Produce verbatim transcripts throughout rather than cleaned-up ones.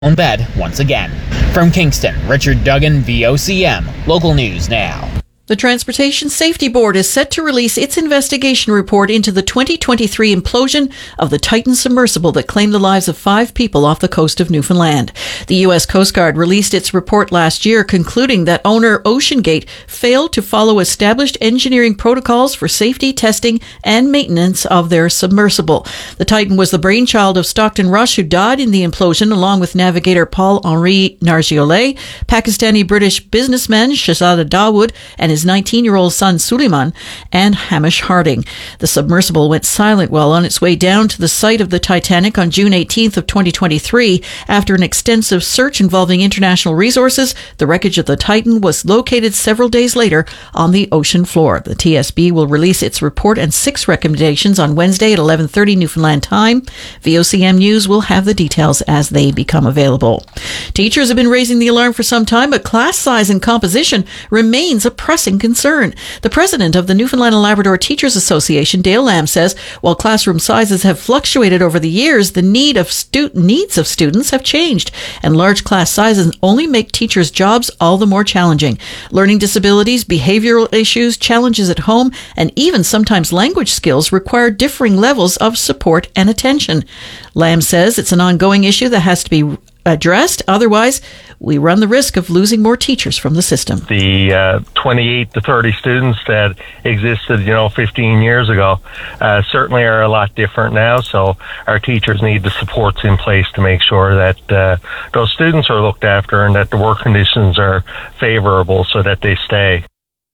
On bed once again. From Kingston, Richard Duggan, V O C M. Local news now. The Transportation Safety Board is set to release its investigation report into the twenty twenty-three implosion of the Titan submersible that claimed the lives of five people off the coast of Newfoundland. The U S Coast Guard released its report last year, concluding that owner OceanGate failed to follow established engineering protocols for safety, testing, and maintenance of their submersible. The Titan was the brainchild of Stockton Rush, who died in the implosion, along with navigator Paul-Henri Nargiolet, Pakistani-British businessman Shahzada Dawood, and his nineteen-year-old son Suleiman, and Hamish Harding. The submersible went silent while on its way down to the site of the Titanic on June eighteenth of twenty twenty-three. After an extensive search involving international resources, the wreckage of the Titan was located several days later on the ocean floor. The T S B will release its report and six recommendations on Wednesday at eleven thirty Newfoundland time. V O C M News will have the details as they become available. Teachers have been raising the alarm for some time, but class size and composition remains a pressing concern. The president of the Newfoundland and Labrador Teachers Association, Dale Lamb, says while classroom sizes have fluctuated over the years, the need of stu- needs of students have changed, and large class sizes only make teachers' jobs all the more challenging. Learning disabilities, behavioral issues, challenges at home, and even sometimes language skills require differing levels of support and attention. Lamb says it's an ongoing issue that has to be addressed. Otherwise, we run the risk of losing more teachers from the system. The uh, twenty-eight to thirty students that existed, you know, fifteen years ago, uh, certainly are a lot different now. So our teachers need the supports in place to make sure that uh, those students are looked after and that the work conditions are favorable so that they stay.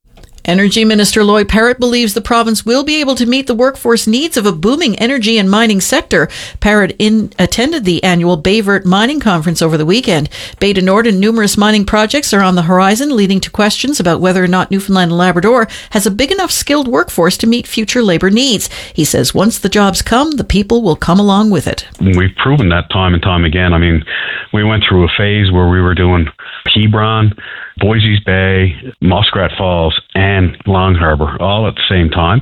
Energy Minister Lloyd Parrott believes the province will be able to meet the workforce needs of a booming energy and mining sector. Parrott in, attended the annual Bayvert Mining Conference over the weekend. Bay du Nord and numerous mining projects are on the horizon, leading to questions about whether or not Newfoundland and Labrador has a big enough skilled workforce to meet future labour needs. He says once the jobs come, the people will come along with it. We've proven that time and time again. I mean, we went through a phase where we were doing Hebron, Boise's Bay, Muskrat Falls, and Long Harbour all at the same time.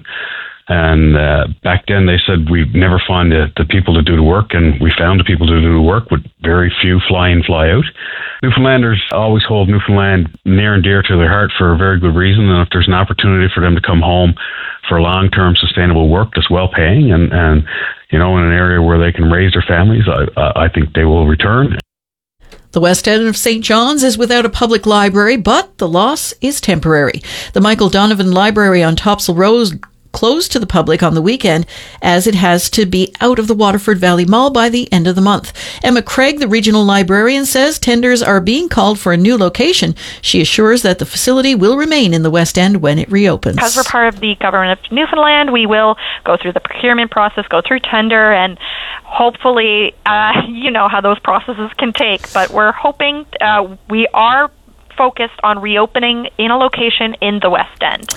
And uh, back then they said we'd never find the, the people to do the work, and we found the people to do the work with very few fly in, fly out. Newfoundlanders always hold Newfoundland near and dear to their heart for a very good reason, and if there's an opportunity for them to come home for long-term sustainable work that's well-paying and, and you know, in an area where they can raise their families, I, I think they will return. The West End of Saint John's is without a public library, but the loss is temporary. The Michael Donovan Library on Topsail Road closed to the public on the weekend, as it has to be out of the Waterford Valley Mall by the end of the month. Emma Craig, the regional librarian, says tenders are being called for a new location. She assures that the facility will remain in the West End when it reopens. Because we're part of the Government of Newfoundland, we will go through the procurement process, go through tender, and hopefully, uh, you know how those processes can take, but we're hoping uh, we are focused on reopening in a location in the West End.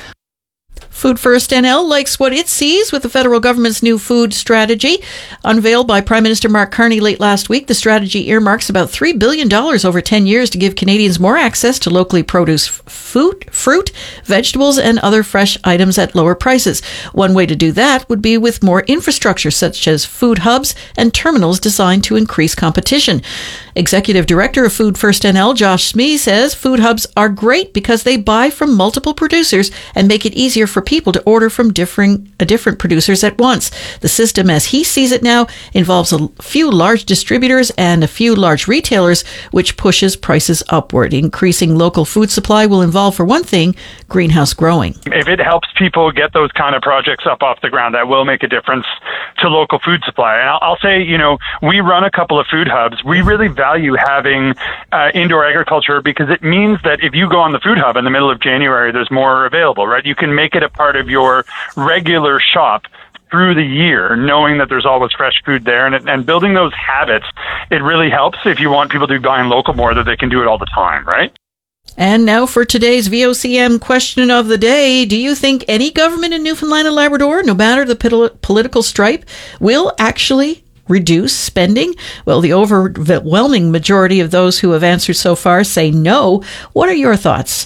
Food First N L likes what it sees with the federal government's new food strategy. Unveiled by Prime Minister Mark Carney late last week, the strategy earmarks about three billion dollars over ten years to give Canadians more access to locally produced food, fruit, vegetables, and other fresh items at lower prices. One way to do that would be with more infrastructure, such as food hubs and terminals designed to increase competition. Executive Director of Food First N L, Josh Smee, says food hubs are great because they buy from multiple producers and make it easier for people to order from differing, uh, different producers at once. The system, as he sees it now, involves a few large distributors and a few large retailers, which pushes prices upward. Increasing local food supply will involve, for one thing, greenhouse growing. If it helps people get those kind of projects up off the ground, that will make a difference to local food supply. And I'll, I'll say, you know, we run a couple of food hubs. We really value having uh, indoor agriculture because it means that if you go on the food hub in the middle of January, there's more available, right? You can make it a part of your regular shop through the year, knowing that there's always fresh food there, and, and building those habits, it really helps if you want people to be buying local more, that they can do it all the time, right? And now for today's V O C M question of the day. Do you think any government in Newfoundland and Labrador, no matter the pol- political stripe, will actually reduce spending? Well, the overwhelming majority of those who have answered so far say no. What are your thoughts?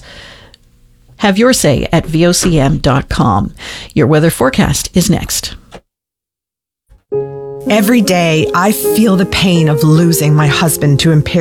Have your say at V O C M dot com. Your weather forecast is next. Every day, I feel the pain of losing my husband to impaired